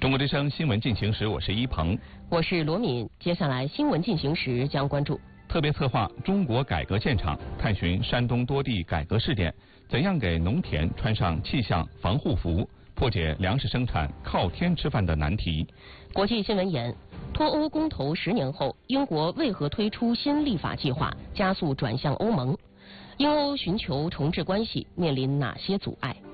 中国之声新闻进行时，我是一鹏， 我是罗敏。接下来新闻进行时将关注特别策划《中国改革现场》，探寻山东多地改革试点，怎样给农田穿上气象防护服，破解粮食生产靠天吃饭的难题。 国际新闻言，脱欧公投10年后，英国为何推出新立法计划，加速转向欧盟？英欧寻求重置关系面临哪些阻碍？